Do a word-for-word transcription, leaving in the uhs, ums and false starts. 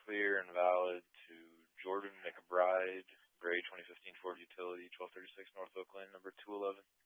clear and valid to Jordan McBride, gray twenty fifteen Ford Utility, twelve thirty-six North Oakland, number two eleven.